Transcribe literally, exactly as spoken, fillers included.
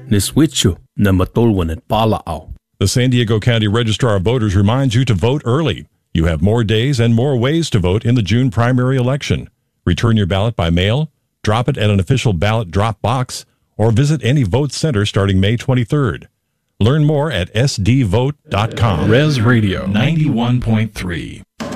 Niswichu na matulwan at palaaw. The San Diego County Registrar of Voters reminds you to vote early. You have more days and more ways to vote in the June primary election. Return your ballot by mail, drop it at an official ballot drop box, or visit any vote center starting May twenty-third. Learn more at s d vote dot com. Res Radio ninety-one point three.